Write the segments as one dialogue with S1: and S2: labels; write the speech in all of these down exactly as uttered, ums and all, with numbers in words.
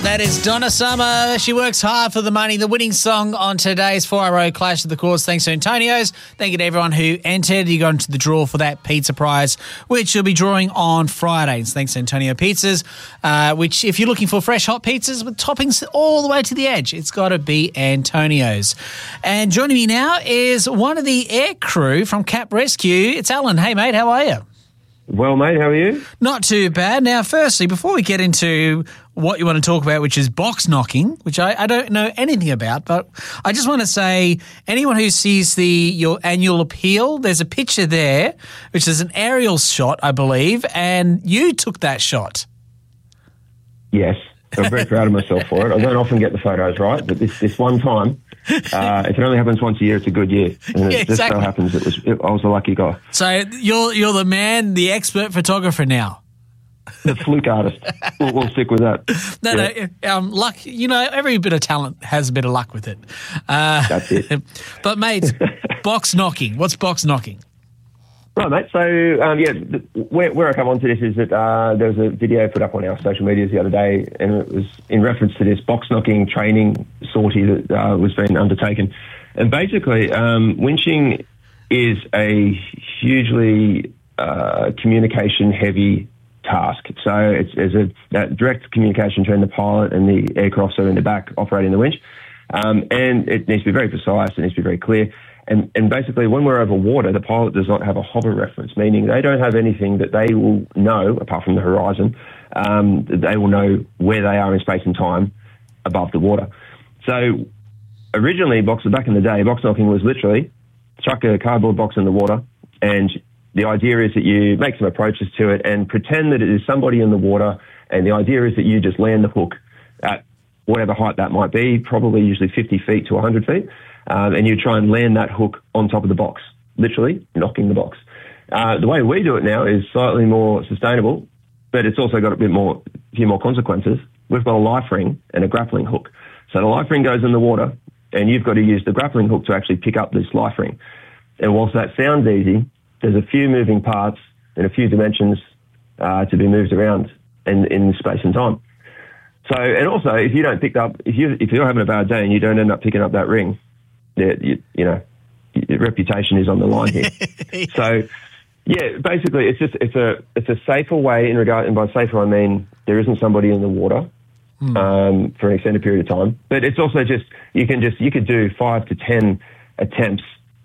S1: That is Donna Summer. She works hard for the money. The winning song on today's four hour road Clash of the Chords. Thanks to Antonio's. Thank you to everyone who entered. You got into the draw for that pizza prize, which you'll be drawing on Fridays. Thanks to Antonio Pizzas, uh, which if you're looking for fresh hot pizzas with toppings all the way to the edge, it's got to be Antonio's. And joining me now is one of the air crew from Cap Rescue. It's Alan. Hey, mate, how are you?
S2: Well, mate, how are you?
S1: Not too bad. Now, firstly, before we get into what you want to talk about, which is box knocking, which I, I don't know anything about, but I just want to say anyone who sees the your annual appeal, there's a picture there, which is an aerial shot, I believe, and you took that shot.
S2: Yes, I'm very proud of myself for it. I don't often get the photos right, but this, this one time, uh, if it only happens once a year, it's a good year. And
S1: Yeah,
S2: it just so
S1: exactly.
S2: happens it was it, I was a lucky guy.
S1: So you're you're the man, the expert photographer now.
S2: The fluke artist. We'll, we'll stick with that.
S1: No,
S2: Yeah.
S1: no, um, luck. You know, every bit of talent has a bit of luck with it. Uh,
S2: That's it.
S1: But mate, box knocking. What's box knocking?
S2: Right, mate. So, um, yeah, the, where, where I come on to this is that uh, there was a video put up on our social medias the other day, and it was in reference to this box knocking training sortie that uh, was being undertaken. And basically, um, winching is a hugely uh, communication-heavy task. So it's, it's a that direct communication between the pilot and the aircrafter in the back operating the winch. Um, and it needs to be very precise, it needs to be very clear. And, and basically, when we're over water, the pilot does not have a hover reference, meaning they don't have anything that they will know, apart from the horizon, um, that they will know where they are in space and time above the water. So originally, box back in the day, box knocking was literally chuck a cardboard box in the water, and the idea is that you make some approaches to it and pretend that it is somebody in the water, and the idea is that you just land the hook at whatever height that might be, probably usually fifty feet to one hundred feet, um, and you try and land that hook on top of the box, literally knocking the box. Uh, the way we do it now is slightly more sustainable, but it's also got a bit more, a few more consequences. We've got a life ring and a grappling hook. So the life ring goes in the water, and you've got to use the grappling hook to actually pick up this life ring. And whilst that sounds easy, there's a few moving parts and a few dimensions uh, to be moved around in, in space and time. So, and also, if you don't pick up, if you if you're having a bad day and you don't end up picking up that ring, you, you know, your reputation is on the line here. So, yeah, basically, it's just it's a it's a safer way in regard, and by safer I mean there isn't somebody in the water hmm. um, for an extended period of time. But it's also just you can just you could do five to ten attempts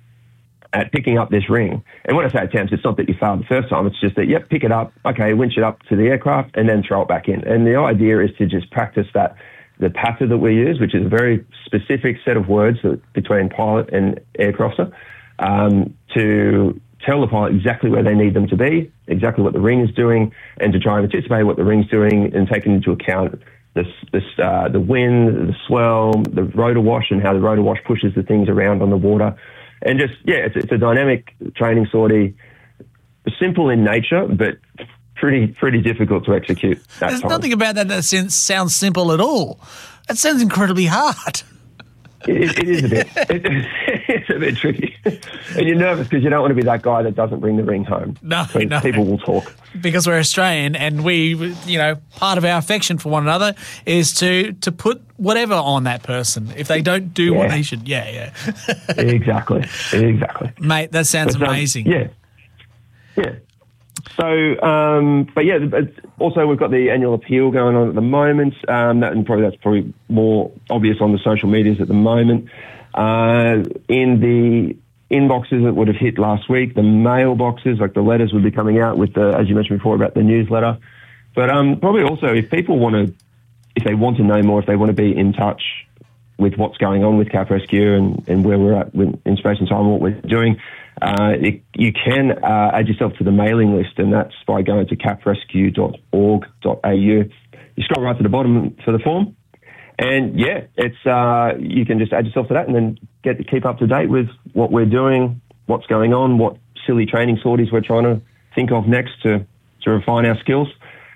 S2: at picking up this ring. And when I say attempts, it's not that you failed the first time. It's just that, yep, pick it up, okay, winch it up to the aircraft, and then throw it back in. And the idea is to just practice that, the patter that we use, which is a very specific set of words that, between pilot and aircrafter, um, to tell the pilot exactly where they need them to be, exactly what the ring is doing, and to try and anticipate what the ring's doing and taking into account the, the, uh, the wind, the swell, the rotor wash, and how the rotor wash pushes the things around on the water. And just, yeah, it's, it's a dynamic training sortie, simple in nature, but pretty pretty difficult to execute that
S1: There's
S2: time.
S1: nothing about that that sounds simple at all. That sounds incredibly hard.
S2: It, it is a bit. It, it's a bit tricky. And you're nervous because you don't want to be that guy that doesn't bring the ring home.
S1: No,
S2: so
S1: no.
S2: People will talk.
S1: Because we're Australian and we, you know, part of our affection for one another is to, to put whatever on that person if they don't do
S2: yeah.
S1: what they should. Yeah, yeah.
S2: Exactly. Exactly.
S1: Mate, that sounds
S2: but, um,
S1: amazing.
S2: Yeah. Yeah. So, um, but yeah, also we've got the annual appeal going on at the moment. Um, that, and probably that's probably more obvious on the social medias at the moment. Uh, in the inboxes that would have hit last week, the mailboxes, like the letters would be coming out with the, as you mentioned before, about the newsletter. But um, probably also if people want to, if they want to know more, if they want to be in touch with what's going on with Cap Rescue and, and where we're at in space and time and what we're doing, uh, it, you can uh, add yourself to the mailing list, and that's by going to cap rescue dot org dot a u. You scroll right to the bottom for the form, and yeah, it's uh, you can just add yourself to that and then get to keep up to date with what we're doing, what's going on, what silly training sorties we're trying to think of next to, to refine our skills.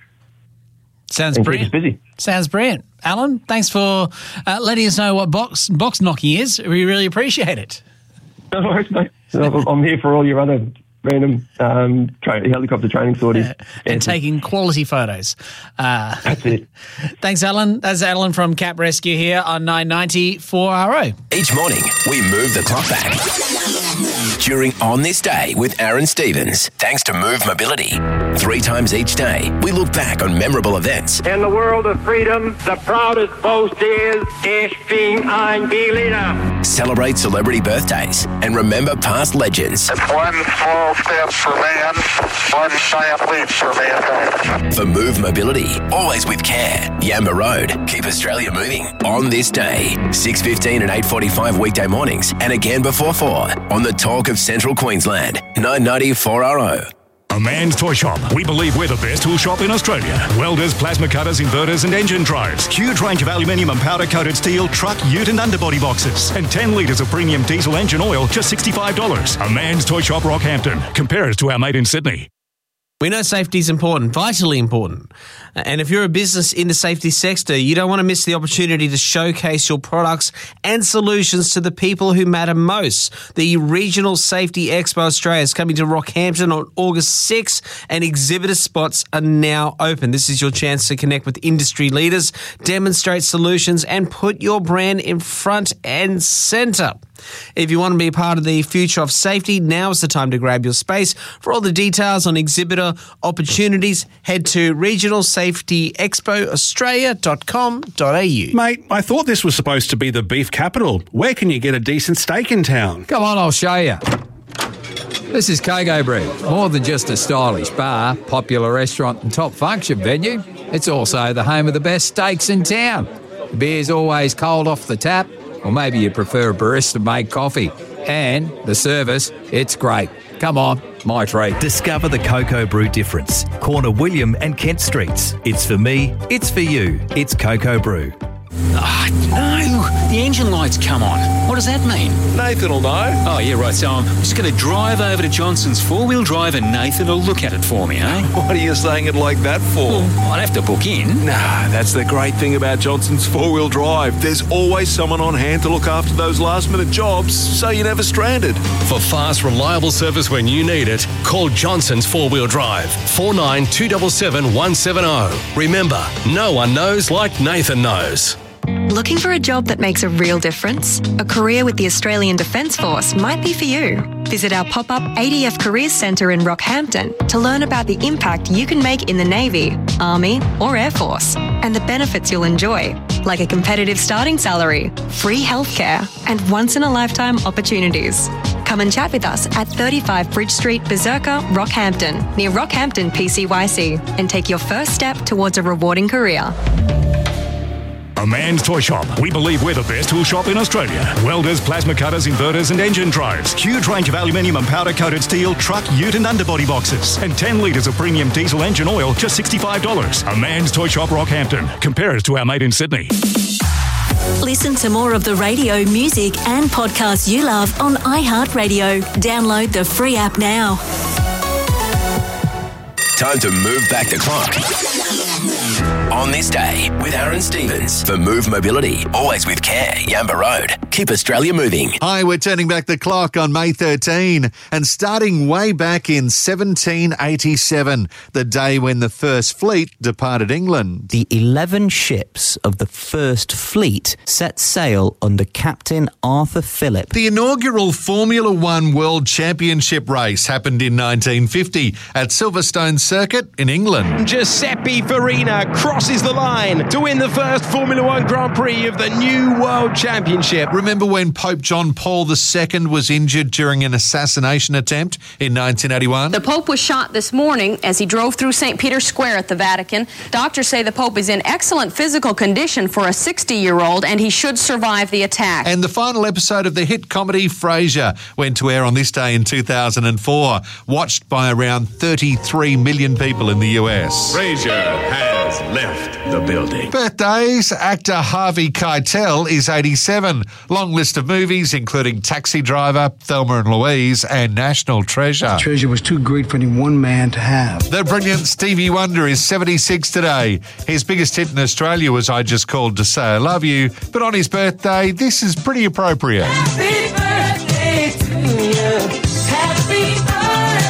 S1: Sounds
S2: and
S1: brilliant.
S2: Keep us busy.
S1: Sounds brilliant. Alan, thanks for uh, letting us know what box box knocking is. We really appreciate it.
S2: No worries, mate. I'm here for all your other random um, tra- helicopter training sorties.
S1: Yeah. And
S2: yeah.
S1: taking quality photos. Uh,
S2: That's it.
S1: Thanks, Alan. That's Alan from Cap Rescue here on nine ninety four R O.
S3: Each morning, we move the clock back. During On This Day with Aaron Stevens, thanks to Move Mobility. Three times each day, we look back on memorable events.
S4: In the world of freedom, the proudest boast is, Ich bin ein Berliner.
S3: Celebrate celebrity birthdays and remember past legends.
S5: It's one small step for man, one giant leap for mankind.
S3: For Move Mobility, always with care. Yamba Road, keep Australia moving. On This Day, six fifteen and eight forty-five weekday mornings and again before four on the Talk of Central Queensland, nine ninety four R O.
S6: A Man's Toy Shop. We believe we're the best tool shop in Australia. Welders, plasma cutters, inverters and engine drives. Huge range of aluminium and powder-coated steel, truck, ute and underbody boxes. And ten litres of premium diesel engine oil, just sixty-five dollars. A Man's Toy Shop, Rockhampton. Compare us to our mate in Sydney.
S7: We know safety is important, vitally important. And if you're a business in the safety sector, you don't want to miss the opportunity to showcase your products and solutions to the people who matter most. The Regional Safety Expo Australia is coming to Rockhampton on August sixth, and exhibitor spots are now open. This is your chance to connect with industry leaders, demonstrate solutions, and put your brand in front and centre. If you want to be a part of the future of safety, now is the time to grab your space. For all the details on exhibitor opportunities, head to regional safety expo australia dot com dot a u.
S8: Mate, I thought this was supposed to be the beef capital. Where can you get a decent steak in town?
S9: Come on, I'll show you. This is Coco Brew. More than just a stylish bar, popular restaurant and top function venue, it's also the home of the best steaks in town. The beer's always cold off the tap, or maybe you prefer a barista-made coffee. And the service, it's great. Come on, my treat.
S10: Discover the Coco Brew difference. Corner William and Kent Streets. It's for me, it's for you. It's Coco Brew.
S11: Oh, no. The engine light's come on. What does that mean?
S12: Nathan will know.
S11: Oh, yeah, right. So I'm just going to drive over to Johnson's four-wheel drive and Nathan will look at it for me, eh?
S12: What are you saying it like that for?
S11: Well, I'd have to book in.
S12: Nah, that's the great thing about Johnson's four-wheel drive. There's always someone on hand to look after those last-minute jobs, so you're never stranded.
S13: For fast, reliable service when you need it, call Johnson's four-wheel drive, four nine two seven seven one seven zero. Remember, no one knows like Nathan knows.
S14: Looking for a job that makes a real difference? A career with the Australian Defence Force might be for you. Visit our pop-up A D F Careers Centre in Rockhampton to learn about the impact you can make in the Navy, Army or Air Force, and the benefits you'll enjoy, like a competitive starting salary, free healthcare, and once-in-a-lifetime opportunities. Come and chat with us at thirty-five Bridge Street, Berserker, Rockhampton, near Rockhampton P C Y C, and take your first step towards a rewarding career.
S6: A Man's Toy Shop. We believe we're the best tool shop in Australia. Welders, plasma cutters, inverters and engine drives. Huge range of aluminium and powder-coated steel, truck, ute and underbody boxes. And ten litres of premium diesel engine oil, just sixty-five dollars. A Man's Toy Shop, Rockhampton. Compare us to our mate in Sydney.
S15: Listen to more of the radio, music and podcasts you love on iHeartRadio. Download the free app now.
S3: Time to move back the clock. On This Day with Aaron Stevens. For Move Mobility, always with care. Yamba Road. Keep Australia moving.
S16: Hi, we're turning back the clock on May thirteenth and starting way back in seventeen eighty-seven, the day when the First Fleet departed England.
S17: The eleven ships of the First Fleet set sail under Captain Arthur Phillip.
S16: The inaugural Formula One World Championship race happened in nineteen fifty at Silverstone Circuit in England.
S18: Giuseppe Farina crosses the line to win the first Formula One Grand Prix of the new World Championship.
S16: Remember when Pope John Paul the Second was injured during an assassination attempt in nineteen eighty-one?
S19: The Pope was shot this morning as he drove through Saint Peter's Square at the Vatican. Doctors say the Pope is in excellent physical condition for a sixty-year-old and he should survive the attack.
S16: And the final episode of the hit comedy Frasier went to air on this day in two thousand four, watched by around thirty-three million people in the U S.
S20: Frasier has left the building.
S16: Birthdays. Actor Harvey Keitel is eighty-seven. Long list of movies including Taxi Driver, Thelma and Louise and National Treasure.
S21: The treasure was too great for any one man to have.
S16: The brilliant Stevie Wonder is seventy-six today. His biggest hit in Australia was I Just Called to Say I Love You, but on his birthday, this is pretty appropriate.
S22: Happy birthday to you. Happy birthday.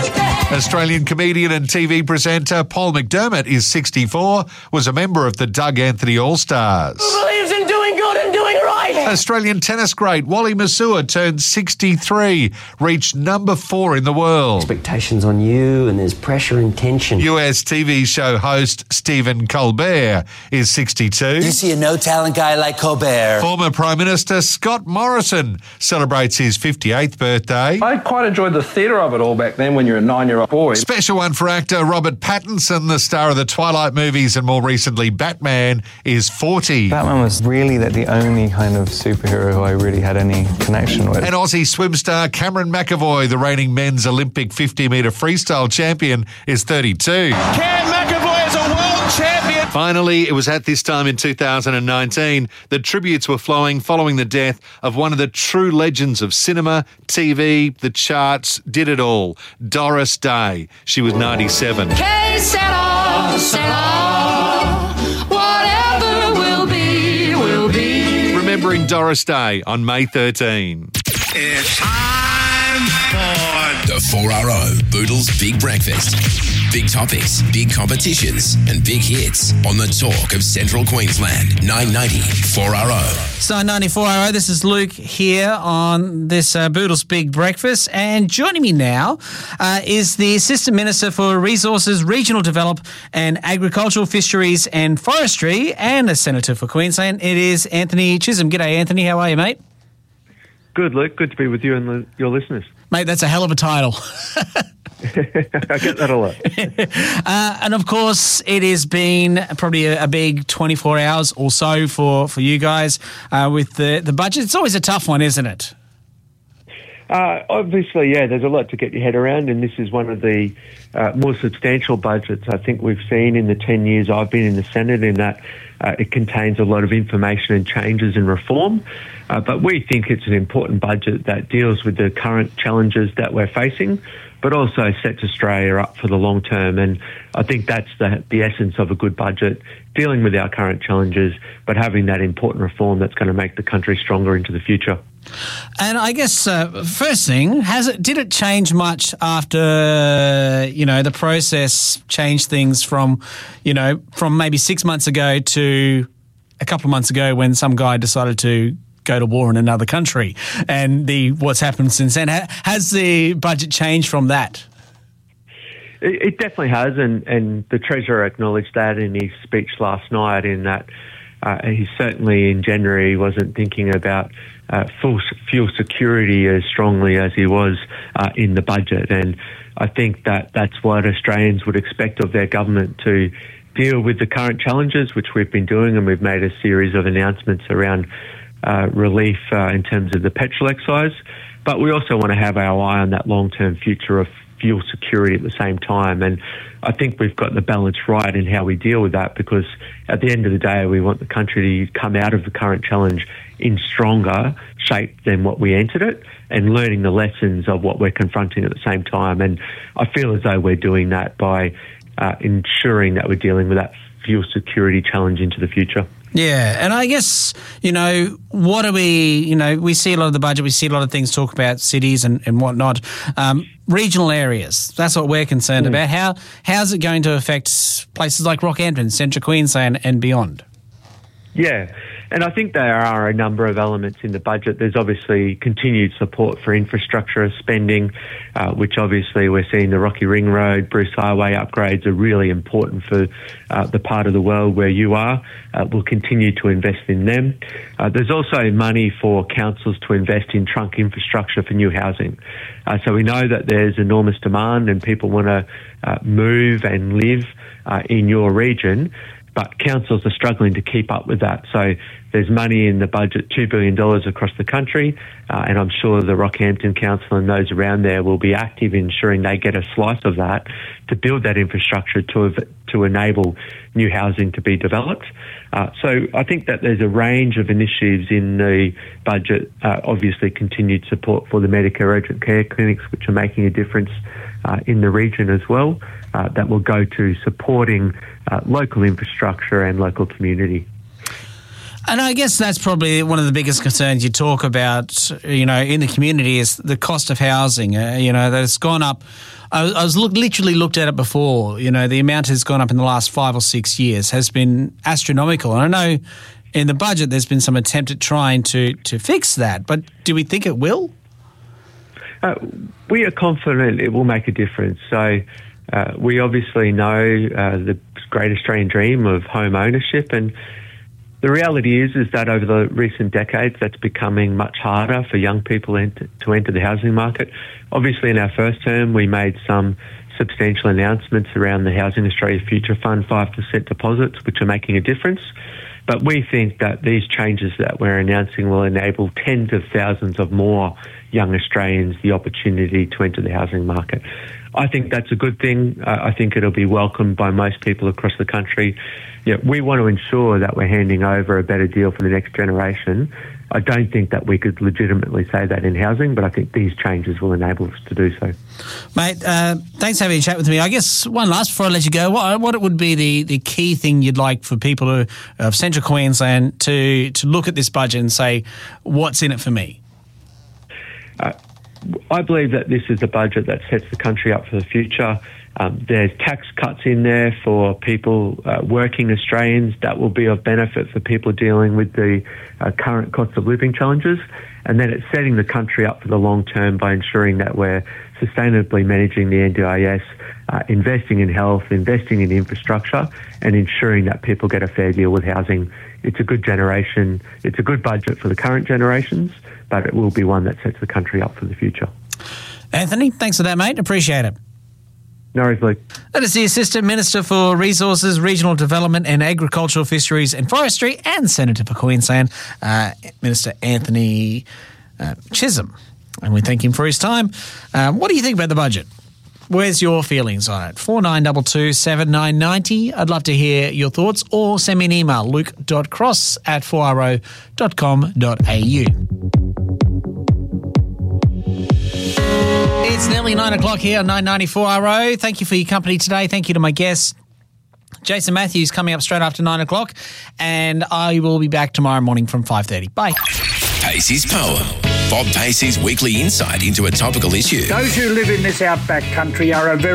S16: Australian comedian and T V presenter Paul McDermott is sixty-four, was a member of the Doug Anthony All-Stars.
S2: Who believes in doing good and doing right?
S16: Australian tennis great Wally Masur turned sixty-three, reached number four in the world.
S22: Expectations on you and there's pressure and tension.
S16: U S T V show host Stephen Colbert is sixty-two.
S23: You see a no-talent guy like Colbert.
S16: Former Prime Minister Scott Morrison celebrates his fifty-eighth birthday.
S24: I quite enjoyed the theatre of it all back then when you're a nine-year-old boy.
S16: Special one for actor Robert Pattinson, the star of the Twilight movies and more recently Batman, is forty.
S25: Batman was really the only kind of superhero who I really had any connection with.
S16: And Aussie swim star Cameron McAvoy, the reigning men's Olympic fifty metre freestyle champion, is thirty-two.
S2: Cam McAvoy is a world champion.
S16: Finally, it was at this time in two thousand nineteen that tributes were flowing following the death of one of the true legends of cinema, T V, the charts, did it all, Doris Day. She was ninety-seven.
S2: Que sera, sera. Whatever will be, will be.
S16: Remembering Doris Day on May thirteenth.
S3: It's time for the four R O Boodles Big Breakfast. Big topics, big competitions, and big hits on the talk of Central Queensland. nine ninety four R O.
S1: So nine ninety-four R O, this is Luke here on this uh, Boodles Big Breakfast. And joining me now uh, is the Assistant Minister for Resources, Regional Development and Agricultural, Fisheries and Forestry and a Senator for Queensland. It is Anthony Chisholm. G'day, Anthony. How are you, mate?
S26: Good, Luke. Good to be with you and the, your listeners.
S1: Mate, that's a hell of a title.
S26: I get that a lot.
S1: uh, and of course, it has been probably a, a big twenty-four hours or so for, for you guys uh, with the, the budget. It's always a tough one, isn't it?
S26: Uh, obviously, yeah, there's a lot to get your head around, and this is one of the uh, more substantial budgets I think we've seen in the ten years I've been in the Senate, in that uh, it contains a lot of information and changes and reform. Uh, but we think it's an important budget that deals with the current challenges that we're facing, but also sets Australia up for the long term. And I think that's the, the essence of a good budget, dealing with our current challenges, but having that important reform that's going to make the country stronger into the future.
S1: And I guess uh, first thing, has it did it change much after, you know, the process changed things from, you know, from maybe six months ago to a couple of months ago when some guy decided to go to war in another country, and the what's happened since then? Has the budget changed from that?
S26: It, it definitely has, and, and the Treasurer acknowledged that in his speech last night, in that uh, he certainly in January wasn't thinking about uh, full fuel security as strongly as he was uh, in the budget. And I think that that's what Australians would expect of their government, to deal with the current challenges, which we've been doing, and we've made a series of announcements around Uh, relief uh, in terms of the petrol excise, but we also want to have our eye on that long-term future of fuel security at the same time. And I think we've got the balance right in how we deal with that, because at the end of the day, we want the country to come out of the current challenge in stronger shape than what we entered it, and learning the lessons of what we're confronting at the same time. And I feel as though we're doing that by uh, ensuring that we're dealing with that fuel security challenge into the future.
S1: Yeah, and I guess, you know, what are we, you know, we see a lot of the budget, we see a lot of things talk about cities and, and whatnot. Um, regional areas, that's what we're concerned mm. about. How How's it going to affect places like Rockhampton, Central Queensland and beyond?
S26: Yeah, and I think there are a number of elements in the budget. There's obviously continued support for infrastructure spending, uh, which obviously we're seeing the Rocky Ring Road, Bruce Highway upgrades are really important for uh, the part of the world where you are. Uh, we'll continue to invest in them. Uh, there's also money for councils to invest in trunk infrastructure for new housing. Uh, so we know that there's enormous demand and people want to uh, move and live uh, in your region, but councils are struggling to keep up with that. So there's money in the budget, two billion dollars across the country, uh, and I'm sure the Rockhampton Council and those around there will be active in ensuring they get a slice of that to build that infrastructure to to enable new housing to be developed. Uh, so I think that there's a range of initiatives in the budget, uh, obviously continued support for the Medicare urgent care clinics, which are making a difference uh, in the region as well, uh, that will go to supporting uh, local infrastructure and local community.
S1: And I guess that's probably one of the biggest concerns you talk about, you know, in the community is the cost of housing. Uh, you know, that it's gone up. I, I was look, literally looked at it before. You know, the amount has gone up in the last five or six years, has been astronomical. And I know in the budget there's been some attempt at trying to, to fix that. But do we think it will?
S26: Uh, we are confident it will make a difference. So uh, we obviously know uh, the great Australian dream of home ownership, and the reality is is that over the recent decades that's becoming much harder for young people ent- to enter the housing market. Obviously in our first term we made some substantial announcements around the Housing Australia Future Fund five percent deposits, which are making a difference. But we think that these changes that we're announcing will enable tens of thousands of more young Australians the opportunity to enter the housing market. I think that's a good thing. Uh, I think it'll be welcomed by most people across the country. You know, we want to ensure that we're handing over a better deal for the next generation. I don't think that we could legitimately say that in housing, but I think these changes will enable us to do so.
S1: Mate, uh, thanks for having a chat with me. I guess one last before I let you go, what, what would be the, the key thing you'd like for people who, of Central Queensland to, to look at this budget and say, what's in it for me?
S26: Uh, I believe that this is a budget that sets the country up for the future. Um, there's tax cuts in there for people, uh, working Australians, that will be of benefit for people dealing with the uh, current cost of living challenges. And then it's setting the country up for the long term by ensuring that we're sustainably managing the N D I S, uh, investing in health, investing in infrastructure, and ensuring that people get a fair deal with housing. It's a good generation. It's a good budget for the current generations, but it will be one that sets the country up for the future.
S1: Anthony, thanks for that, mate. Appreciate it.
S26: No worries, Luke.
S1: That is the Assistant Minister for Resources, Regional Development and Agricultural Fisheries and Forestry and Senator for Queensland, uh, Minister Anthony uh, Chisholm. And we thank him for his time. Um, what do you think about the budget? Where's your feelings on it? four nine two two, seven nine nine zero. I'd love to hear your thoughts, or send me an email, luke dot cross at four r o dot com dot a u. It's nearly nine o'clock here on nine ninety-four R O. Thank you for your company today. Thank you to my guests. Jason Matthews coming up straight after nine o'clock, and I will be back tomorrow morning from five thirty. Bye.
S3: Pacey's Poem. Bob Pacey's weekly insight into a topical issue.
S4: Those who live in this outback country are a very